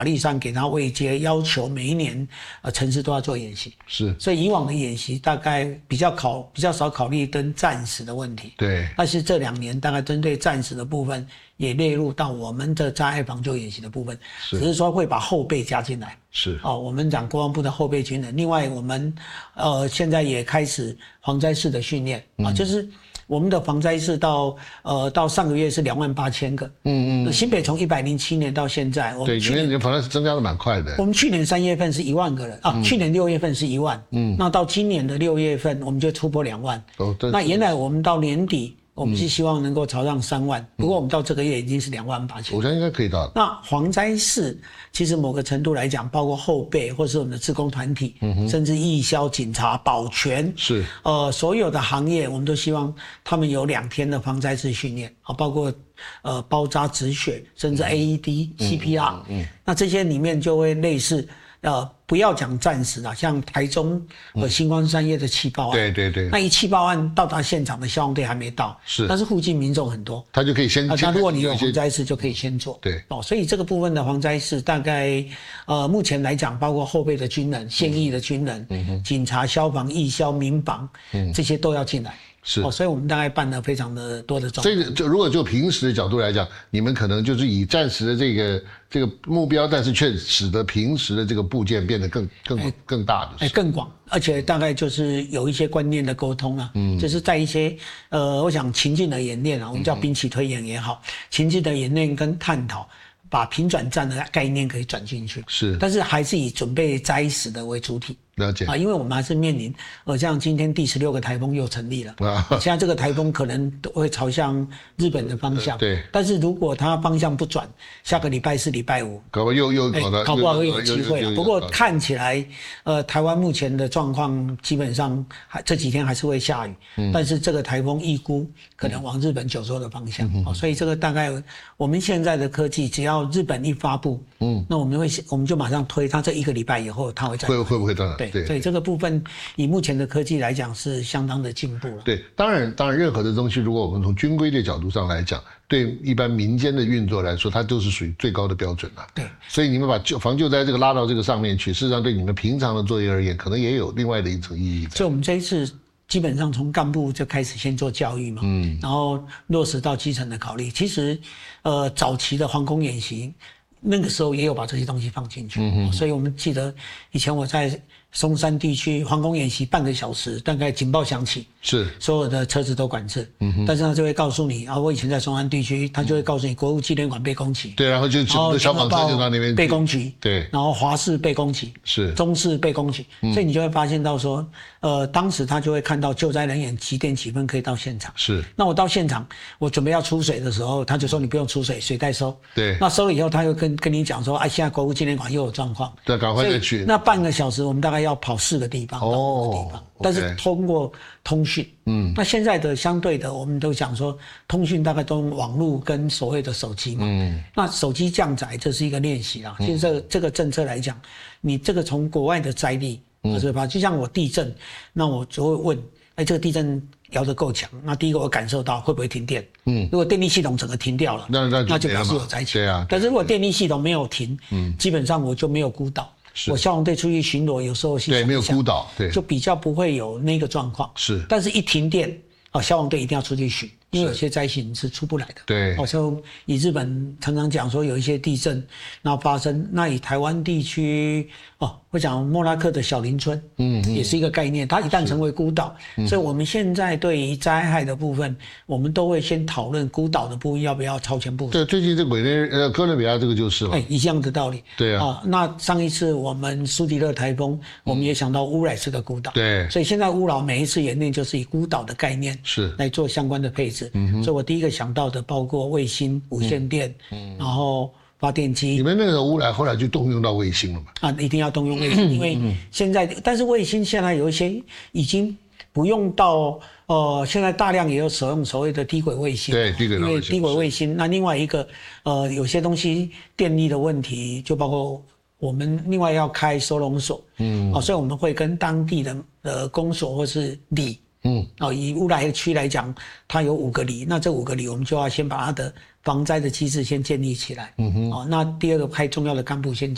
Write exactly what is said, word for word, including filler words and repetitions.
法律上给他位阶，要求每一年呃城市都要做演习。 是， 所以以往的演习大概比较考比较少考虑跟战时的问题。 对。 但是这两年大概针对战时的部分也列入到我们的灾害防救演习的部分， 是只是说会把后备加进来。 是哦，我们讲国防部的后备军人，另外我们呃现在也开始防灾士的训练啊、嗯，就是我们的防灾士到呃到上个月是两万八千个，嗯嗯，新北从一百零七年到现在，我们对，去年防灾士增加的蛮快的。 我们去年三月份是一万个人啊，嗯、去年六月份是一万，嗯，那到今年的六月份我们就突破两万。哦，那原来我们到年底。我们是希望能够朝上三万、嗯，不过我们到这个月已经是两万八千。 我觉得应该可以到。 那防灾士其实某个程度来讲，包括后备或是我们的志工团体，嗯、甚至义消、警察、保全，是呃所有的行业，我们都希望他们有两天的防灾士训练啊，包括呃包扎止血，甚至 A E D、C P R， 嗯, 嗯, 嗯，那这些里面就会类似。呃，不要讲战时啦，像台中和星光三月的气爆案，对对对，那一气爆案到达现场的消防队还没到，是，但是附近民众很多， 他就可以先， 那、呃、如果你有防灾士就可以先做，对，哦，所以这个部分的防灾士大概，呃，目前来讲，包括后备的军人、现役的军人、嗯、警察、消防、义消、民防，嗯，这些都要进来。是哦，所以我们大概办了非常的多的状况。 所以就如果就平时的角度来讲，你们可能就是以战时的这个这个目标，但是却使得平时的这个部件变得更更、欸、更大的， 哎、欸，更广，而且大概就是有一些观念的沟通啊，嗯，就是在一些呃，我想情境的演练啊，我们叫兵棋推演也好，嗯、情境的演练跟探讨。把平转战的概念可以转进去，是，但是还是以准备灾死的为主体。 了解啊， 因为我们还是面临，呃，像今天第十六个台风又成立了，啊，现在这个台风可能都会朝向日本的方向，对。但是如果它方向不转，下个礼拜四、礼拜五， 搞不好又又搞到， 搞不好会有机会了。不过看起来，呃，台湾目前的状况基本上还这几天还是会下雨，嗯，但是这个台风预估可能往日本九州的方向，嗯哦，所以这个大概我们现在的科技，只要日本一发布，嗯，那我们会我们就马上推，它这一个礼拜以后它会再会会不会到？ 对。对，所以这个部分以目前的科技来讲是相当的进步了。 对，当然，当然，任何的东西，如果我们从军规的角度上来讲，对一般民间的运作来说，它都是属于最高的标准了。对，所以你们把救防救灾这个拉到这个上面去，事实上对你们平常的作业而言，可能也有另外的一层意义。 所以我们这一次基本上从干部就开始先做教育嘛，嗯，然后落实到基层的考虑。其实，呃，早期的防空演习。那个时候也有把这些东西放进去，嗯、所以我们记得以前我在松山地区防空演习半个小时，大概警报响起，是所有的车子都管制，嗯、但是他就会告诉你啊，我以前在松山地区，他就会告诉你国务纪念馆被攻击， 对，然后就整个消防车就到那边被攻击， 对， 然后华视被攻击，是中视被攻击，嗯、所以你就会发现到说，呃，当时他就会看到救灾人员几点几分可以到现场，是，那我到现场，我准备要出水的时候，他就说你不用出水，水袋收，对，那收了以后，他又跟跟你讲说，哎、啊，现在国务纪念馆又有状况， 对，赶快再去， 那半个小时我们大概要跑四个地方，哦，到五个地方，但是通过通讯，嗯，那现在的相对的，我们都讲说，通讯大概都用网络跟所谓的手机嘛，嗯，那手机降载这是一个练习啦。其实这个这个政策来讲，你这个从国外的灾例，嗯，是吧？就像我地震，那我就会问，哎，这个地震摇得够强，那第一个我感受到会不会停电？嗯，如果电力系统整个停掉了，那那那就表示有灾情。对啊，但是如果电力系统没有停，嗯，基本上我就没有孤岛。我消防队出去巡逻，有时候是对没有孤岛，对， 就比较不会有那个状况。是，但是一停电，啊，消防队一定要出去巡，因为有些灾情是出不来的。对，好像以日本常常讲说有一些地震，然后发生，那以台湾地区哦，我讲莫拉克的小林村，嗯，也是一个概念。它一旦成为孤岛，所以我们现在对于灾害的部分，我们都会先讨论孤岛的部分要不要超前部署。 对，最近这委内呃哥伦比亚这个就是了， 哎，一样的道理。对啊，啊，那上一次我们苏迪勒台风，我们也想到乌来是个孤岛，对，所以现在乌老每一次演练就是以孤岛的概念是来做相关的配置。嗯，所以我第一个想到的包括卫星、无线电，嗯，然后发电机。 你们那个乌来后来就动用到卫星了嘛？ 啊，一定要动用卫星，因为现在，但是卫星现在有一些已经不用到，呃，现在大量也有使用所谓的低轨卫星。对，低轨卫星。因为低轨卫星，那另外一个，呃，有些东西电力的问题，就包括我们另外要开收容所，嗯，啊，所以我们会跟当地的呃公所或是里。嗯，哦，以乌来区来讲，它有五个里，那这五个里我们就要先把它的防灾的机制先建立起来。嗯哼，哦，那第二个派重要的干部先。